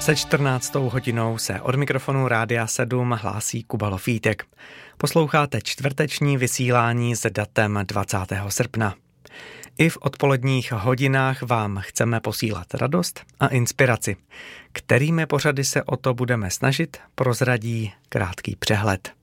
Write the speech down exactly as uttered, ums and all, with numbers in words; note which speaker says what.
Speaker 1: Se čtrnáctou hodinou se od mikrofonu Rádia sedm hlásí Kuba Lofítek. Posloucháte čtvrteční vysílání s datem dvacátého srpna. I v odpoledních hodinách vám chceme posílat radost a inspiraci. Kterými pořady se o to budeme snažit, prozradí krátký přehled.